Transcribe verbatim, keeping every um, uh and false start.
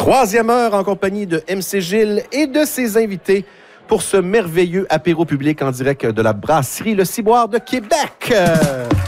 Troisième heure en compagnie de M C Gilles et de ses invités pour ce merveilleux apéro public en direct de la brasserie Le Ciboire de Québec.